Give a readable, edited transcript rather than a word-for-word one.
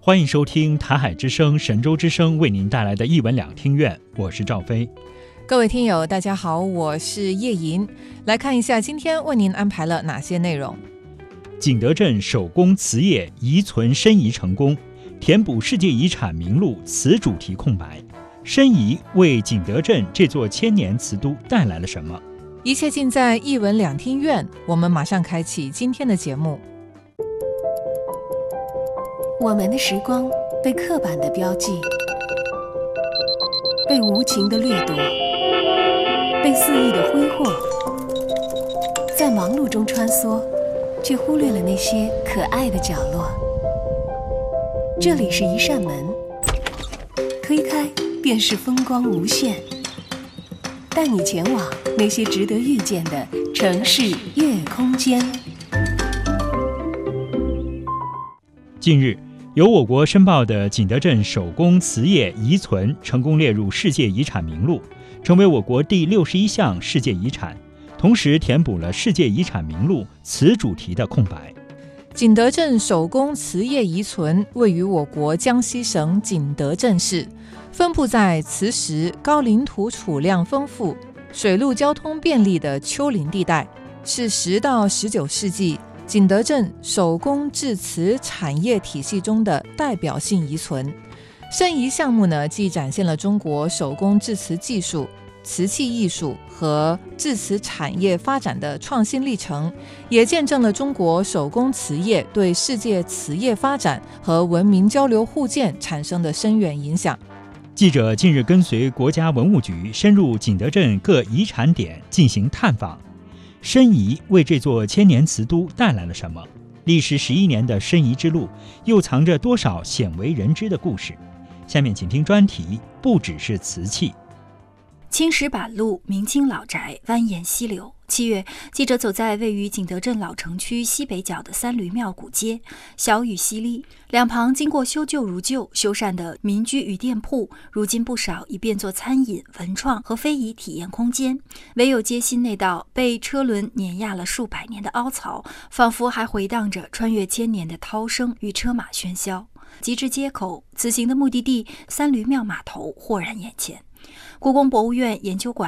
欢迎收听台海之声、神州之声为您带来的一文两听院，我是赵飞。 各位听友大家好，我是叶莹。来看一下今天为您安排了哪些内容。 景德镇手工瓷业遗存申遗成功，填补世界遗产名录瓷主题空白。申遗为景德镇这座千年瓷都带来了什么？ 一切尽在一文两听院，我们马上开启今天的节目。 我们的时光被刻板的标记，被无情的掠夺，被肆意的挥霍，在忙碌中穿梭，却忽略了那些可爱的角落。这里是一扇门，推开便是风光无限，带你前往那些值得遇见的城市夜空间。 近日，由我国申报的景德镇手工瓷业遗存成功列入世界遗产名录，成为我国第61项世界遗产，同时填补了世界遗产名录瓷主题的空白。 景德镇手工瓷业遗存位于我国江西省景德镇市，分布在磁石、高岭土储量丰富、水陆交通便利的丘陵地带，是10到19世纪景德镇手工制瓷产业体系中的代表性遗存。申遗项目呢，既展现了中国手工制瓷技术、瓷器艺术和制瓷产业发展的创新历程，也见证了中国手工瓷业对世界瓷业发展和文明交流互鉴产生的深远影响。 记者近日跟随国家文物局深入景德镇各遗产点进行探访，申遗为这座千年瓷都带来了什么？历时11年的申遗之路，又藏着多少鲜为人知的故事？下面请听专题，不只是瓷器。 青石板路，明清老宅蜿蜒溪流。7月，记者走在位于景德镇老城区西北角的三闾庙古街，小雨淅沥，两旁经过修旧如旧、修缮的民居与店铺，如今不少已变作餐饮、文创和非遗体验空间。唯有街心那道被车轮碾压了数百年的凹槽，仿佛还回荡着穿越千年的涛声与车马喧嚣。及至街口，此行的目的地三闾庙码头豁然眼前。故宫博物院研究馆